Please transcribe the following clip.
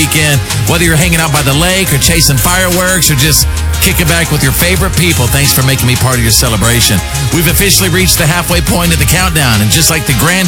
weekend. Whether you're hanging out by the lake or chasing fireworks or just kicking back with your favorite people, thanks for making me part of your celebration. We've officially reached the halfway point of the countdown, and just like the grand